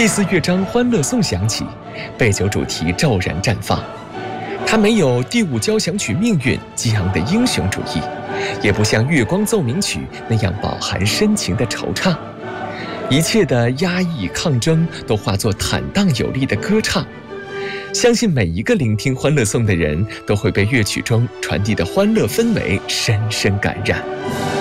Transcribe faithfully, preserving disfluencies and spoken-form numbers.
第四乐章《欢乐颂》响起，备酒主题骤然绽放。它没有第五交响曲《命运》激昂的英雄主义，也不像《月光奏鸣曲》那样饱含深情的惆怅。一切的压抑抗争都化作坦荡有力的歌唱。相信每一个聆听《欢乐颂》的人都会被乐曲中传递的欢乐氛围深深感染。